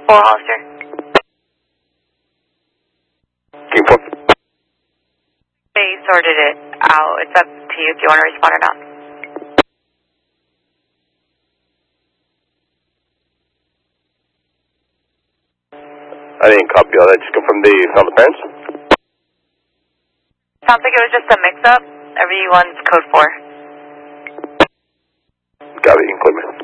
4 Hollister. King 4. They sorted it out. It's up to you if you want to respond or not. I didn't copy all that. Just confirm they found the parents. Sounds like it was just a mix-up. Everyone's code 4. Got it. You can call me.